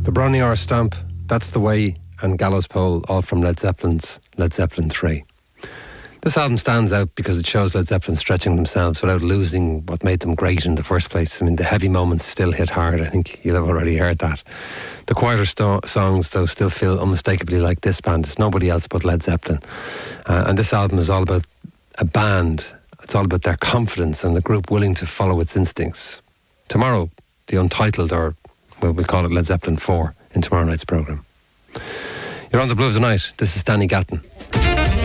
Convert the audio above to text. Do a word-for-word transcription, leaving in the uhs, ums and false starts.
Bronny Ora Stomp, That's the Way, and Gallows Pole, all from Led Zeppelin's Led Zeppelin three. This album stands out because it shows Led Zeppelin stretching themselves without losing what made them great in the first place. I mean, the heavy moments still hit hard. I think you'll have already heard that. The quieter sto- songs, though, still feel unmistakably like this band. It's nobody else but Led Zeppelin. Uh, and this album is all about a band. It's all about their confidence and a group willing to follow its instincts. Tomorrow, the Untitled, or well, we'll call it Led Zeppelin four, in tomorrow night's programme. You're on the Blues Tonight. This is Danny Gatton.